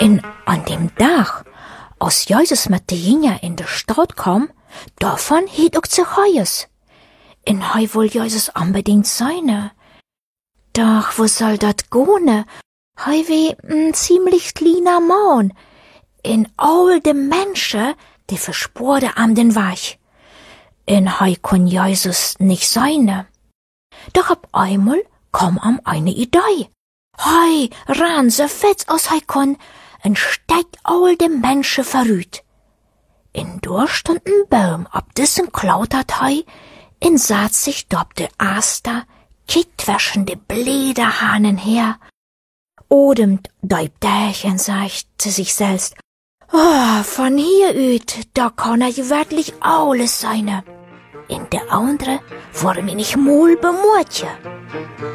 An dem Tag, als Jesus mit de Jünger in de Stadt kam, davon hiet ook zu Heues. Hei woll Jesus unbedingt seine. Doch wo soll dat gone? Hei wie ziemlich kleiner Mann. All de Menschen, die verspurde am den Weg. Hei kon Jesus nicht seine. Doch ab einmal kam am eine Idee. Hei ran so fett als hei kon, steigt all de Menschen verrüht. Da stand ein Baum, ab dessen klautert hei, saht sich dob de Aster, kitwäschende Blederhahnen her. Odemt deibdächen, sagt sich selbst, von hier üt, da kann er wirklich alles seine. In der andere wurde mir nicht mol bemurtje.